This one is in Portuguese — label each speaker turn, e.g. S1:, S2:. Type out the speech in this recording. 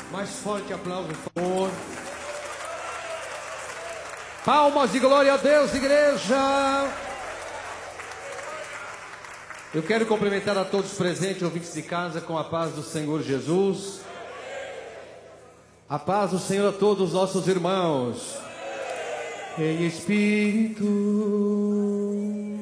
S1: Mais forte aplauso, por favor. Palmas de glória a Deus, igreja. Eu quero cumprimentar a todos os presentes, ouvintes de casa, com a paz do Senhor Jesus. A paz do Senhor a todos os nossos irmãos. Em espírito.